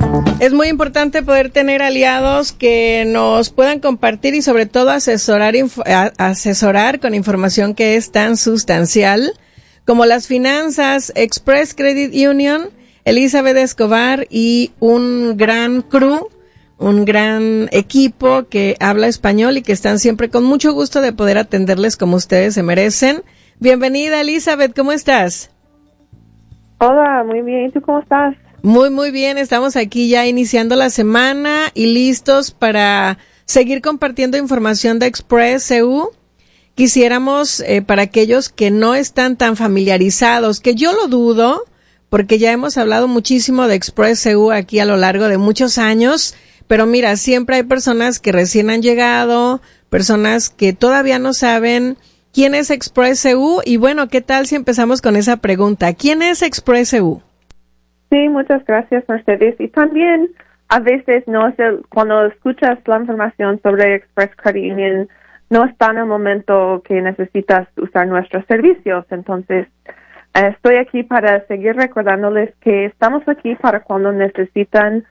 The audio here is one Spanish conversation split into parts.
Es muy importante poder tener aliados que nos puedan compartir y sobre todo asesorar con información que es tan sustancial como las finanzas. Express Credit Union, Elizabeth Escobar y un gran crew, un gran equipo que habla español y que están siempre con mucho gusto de poder atenderles como ustedes se merecen. Bienvenida, Elizabeth, ¿cómo estás? Hola, muy bien. ¿Y tú cómo estás? Muy, muy bien. Estamos aquí ya iniciando la semana y listos para seguir compartiendo información de Express EU. Quisiéramos, para aquellos que no están tan familiarizados, que yo lo dudo, porque ya hemos hablado muchísimo de Express EU aquí a lo largo de muchos años, pero mira, siempre hay personas que recién han llegado, personas que todavía no saben quién es Express EU, y bueno, ¿qué tal si empezamos con esa pregunta? ¿Quién es Express EU? Sí, muchas gracias, Mercedes. Y también, a veces, cuando escuchas la información sobre Express Credit Union, no está en el momento que necesitas usar nuestros servicios. Entonces, estoy aquí para seguir recordándoles que estamos aquí para cuando necesitan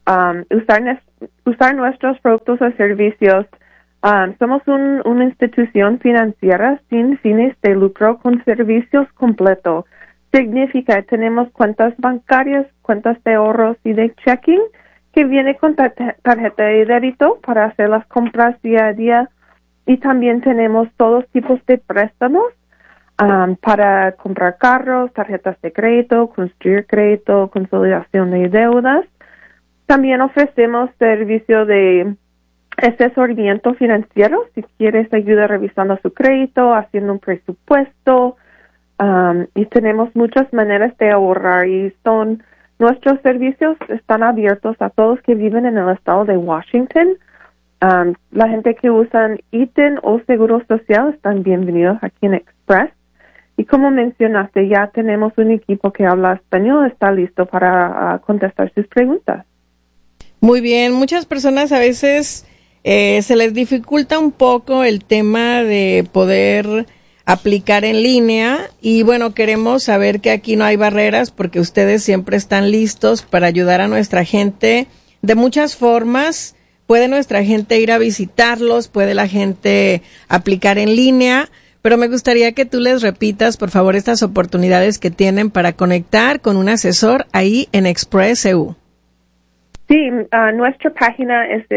usar nuestros productos o servicios. Somos una institución financiera sin fines de lucro con servicios completos. Significa tenemos cuentas bancarias, cuentas de ahorros y de checking que viene con tarjeta de débito para hacer las compras día a día, y también tenemos todos tipos de préstamos para comprar carros, tarjetas de crédito, construir crédito, consolidación de deudas. También ofrecemos servicio de asesoramiento financiero si quieres ayuda revisando su crédito, haciendo un presupuesto. Y tenemos muchas maneras de ahorrar, y nuestros servicios están abiertos a todos que viven en el estado de Washington. La gente que usan ITIN o Seguro Social están bienvenidos aquí en Express. Y como mencionaste, ya tenemos un equipo que habla español, está listo para contestar sus preguntas. Muy bien, muchas personas a veces se les dificulta un poco el tema de poder aplicar en línea, y bueno, queremos saber que aquí no hay barreras porque ustedes siempre están listos para ayudar a nuestra gente de muchas formas. Puede nuestra gente ir a visitarlos, puede la gente aplicar en línea, pero me gustaría que tú les repitas, por favor, estas oportunidades que tienen para conectar con un asesor ahí en Express EU. Sí, nuestra página es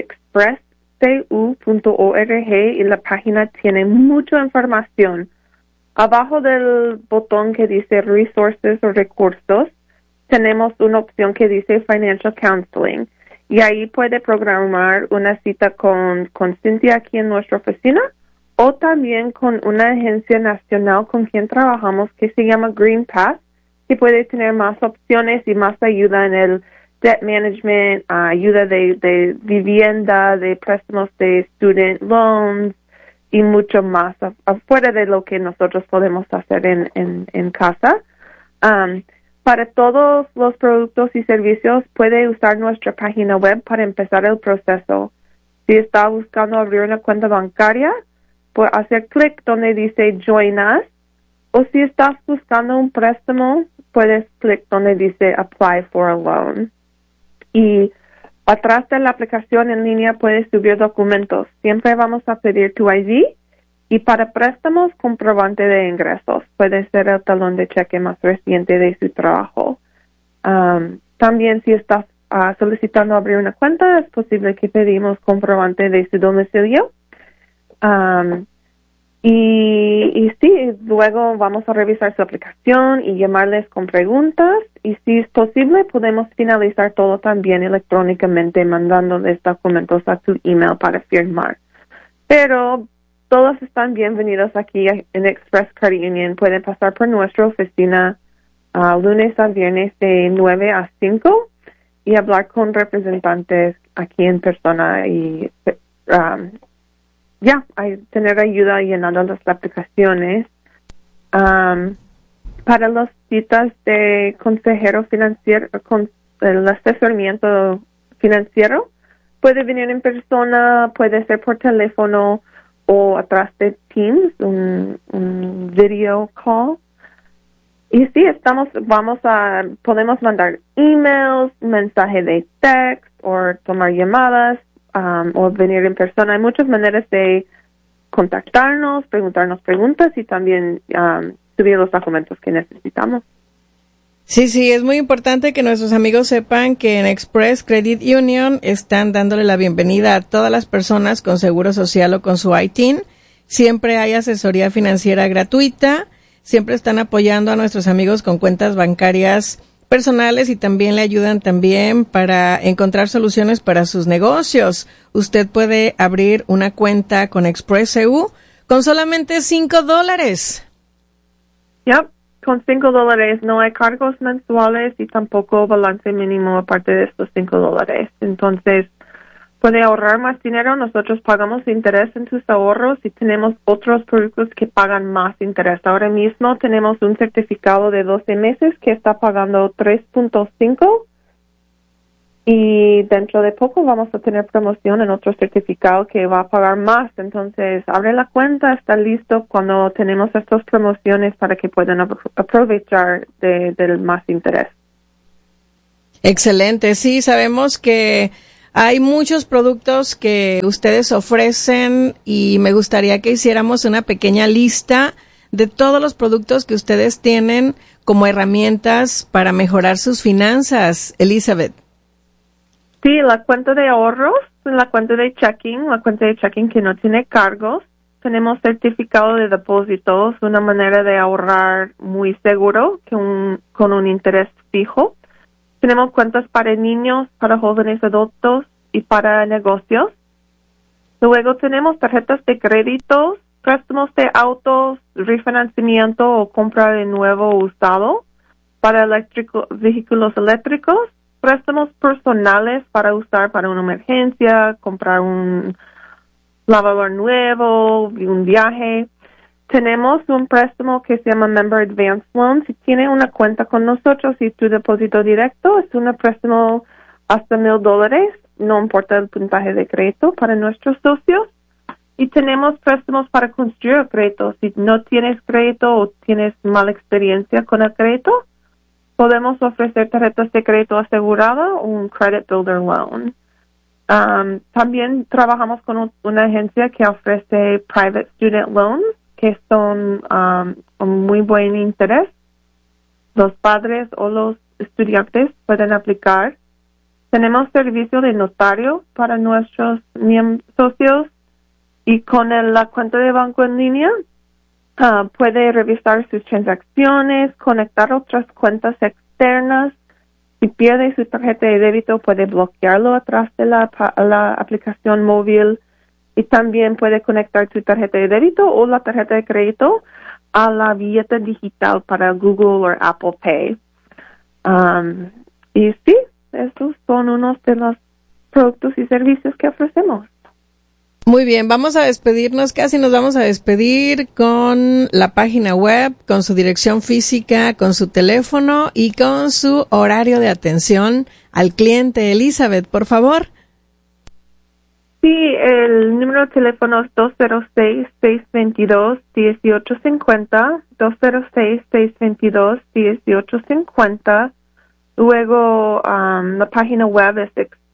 expresscu.org y la página tiene mucha información. Abajo del botón que dice Resources o Recursos, tenemos una opción que dice Financial Counseling, y ahí puede programar una cita con Cynthia aquí en nuestra oficina, o también con una agencia nacional con quien trabajamos que se llama Green Path, que puede tener más opciones y más ayuda en el debt management, ayuda de vivienda, de préstamos de student loans, y mucho más afuera de lo que nosotros podemos hacer en casa. Para todos los productos y servicios puede usar nuestra página web para empezar el proceso. Si está buscando abrir una cuenta bancaria, puede hacer clic donde dice Join Us, o si estás buscando un préstamo, puedes clic donde dice Apply for a Loan. Y atrás de la aplicación en línea puedes subir documentos. Siempre vamos a pedir tu ID, y para préstamos, comprobante de ingresos. Puede ser el talón de cheque más reciente de su trabajo. También si estás solicitando abrir una cuenta, es posible que pedimos comprobante de su domicilio. Y sí, luego vamos a revisar su aplicación y llamarles con preguntas, y si es posible podemos finalizar todo también electrónicamente mandándoles documentos a tu email para firmar. Pero todos están bienvenidos aquí en Express Credit Union. Pueden pasar por nuestra oficina lunes a viernes de 9 a 5 y hablar con representantes aquí en persona y tener ayuda llenando las aplicaciones. Para las citas de consejero financiero, con el asesoramiento financiero, puede venir en persona, puede ser por teléfono o a través de Teams, un video call. Y sí, podemos mandar emails, mensaje de text, o tomar llamadas, o venir en persona. Hay muchas maneras de contactarnos, preguntarnos preguntas y también subir los documentos que necesitamos. Sí, es muy importante que nuestros amigos sepan que en Express Credit Union están dándole la bienvenida a todas las personas con seguro social o con su ITIN. Siempre hay asesoría financiera gratuita, siempre están apoyando a nuestros amigos con cuentas bancarias personales y también le ayudan también para encontrar soluciones para sus negocios. Usted puede abrir una cuenta con Express EU con solamente $5. Yep. Con $5 no hay cargos mensuales y tampoco balance mínimo aparte de estos $5. Entonces, puede ahorrar más dinero. Nosotros pagamos interés en sus ahorros y tenemos otros productos que pagan más interés. Ahora mismo tenemos un certificado de 12 meses que está pagando 3.5 y dentro de poco vamos a tener promoción en otro certificado que va a pagar más. Entonces, abre la cuenta, está listo cuando tenemos estas promociones para que puedan aprovechar del más interés. Excelente. Sí, sabemos que hay muchos productos que ustedes ofrecen y me gustaría que hiciéramos una pequeña lista de todos los productos que ustedes tienen como herramientas para mejorar sus finanzas, Elizabeth. Sí, la cuenta de ahorros, la cuenta de checking que no tiene cargos. Tenemos certificado de depósitos, una manera de ahorrar muy seguro con un interés fijo. Tenemos cuentas para niños, para jóvenes adultos y para negocios. Luego tenemos tarjetas de crédito, préstamos de autos, refinanciamiento o compra de nuevo o usado para vehículos eléctricos. Préstamos personales para usar para una emergencia, comprar un lavador nuevo, un viaje. Tenemos un préstamo que se llama Member Advance Loan. Si tiene una cuenta con nosotros y tu depósito directo, es un préstamo hasta $1,000, no importa el puntaje de crédito para nuestros socios. Y tenemos préstamos para construir crédito. Si no tienes crédito o tienes mala experiencia con el crédito, podemos ofrecer tarjetas de crédito asegurada o un Credit Builder Loan. También trabajamos con una agencia que ofrece Private Student Loans, que son con muy buen interés. Los padres o los estudiantes pueden aplicar. Tenemos servicio de notario para nuestros socios y con la cuenta de banco en línea puede revisar sus transacciones, conectar otras cuentas externas. Si pierde su tarjeta de débito, puede bloquearlo atrás de la aplicación móvil y también puede conectar su tarjeta de débito o la tarjeta de crédito a la billeta digital para Google o Apple Pay. Y sí, estos son unos de los productos y servicios que ofrecemos. Muy bien, vamos a despedirnos, casi nos vamos a despedir con la página web, con su dirección física, con su teléfono y con su horario de atención al cliente. Elizabeth, por favor. Sí, el número de teléfono es 206-622-1850, 206-622-1850. Luego, la página web es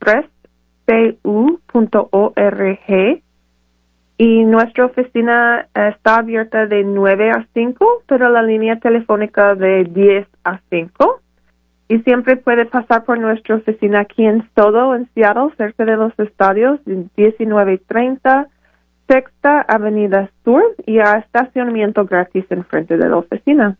expresscu.org. Y nuestra oficina está abierta de 9 a 5, pero la línea telefónica de 10 a 5. Y siempre puede pasar por nuestra oficina aquí en Sodo, en Seattle, cerca de los estadios, 1930 Sexta Avenida Sur, y hay estacionamiento gratis enfrente de la oficina.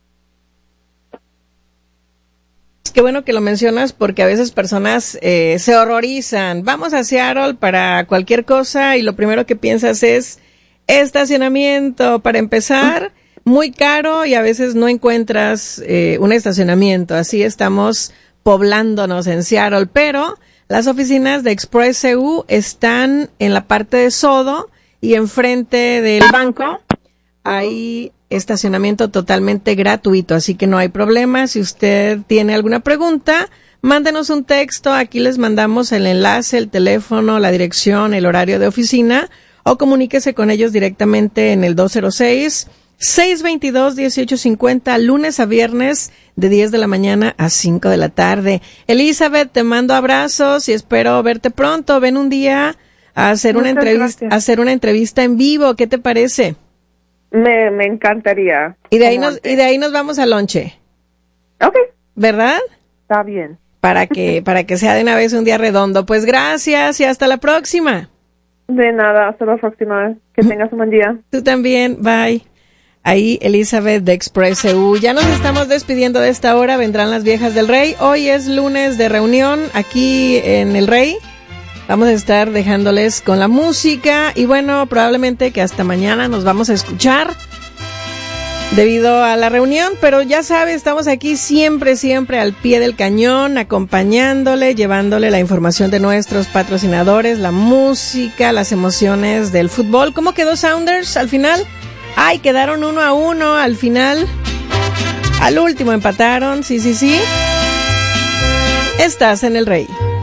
Qué bueno que lo mencionas porque a veces personas se horrorizan. Vamos a Seattle para cualquier cosa y lo primero que piensas es estacionamiento. Para empezar, muy caro y a veces no encuentras un estacionamiento. Así estamos poblándonos en Seattle. Pero las oficinas de Express EU están en la parte de Sodo y enfrente del banco hay estacionamiento totalmente gratuito, así que no hay problema. Si usted tiene alguna pregunta, mándenos un texto, aquí les mandamos el enlace, el teléfono, la dirección, el horario de oficina, o comuníquese con ellos directamente en el 622-1850, lunes a viernes de 10 de la mañana a 5 de la tarde. Elizabeth, te mando abrazos y espero verte pronto. Ven un día a hacer una entrevista en vivo. ¿Qué te parece? Me encantaría. Y de ahí nos vamos al lonche. Okay. ¿Verdad? Está bien. Para que sea de una vez un día redondo. Pues gracias y hasta la próxima. De nada, hasta la próxima. Que tengas un buen día. Tú también, bye. Ahí Elizabeth de Express EU. Ya nos estamos despidiendo de esta hora. Vendrán las viejas del Rey. Hoy es lunes de reunión aquí en el Rey. Vamos a estar dejándoles con la música. Y bueno, probablemente que hasta mañana nos vamos a escuchar debido a la reunión. Pero ya sabe, estamos aquí siempre al pie del cañón, acompañándole, llevándole la información de nuestros patrocinadores, la música, las emociones del fútbol. ¿Cómo quedó Sounders al final? Ay, quedaron 1-1 al final. Al último empataron, sí. Estás en el Rey.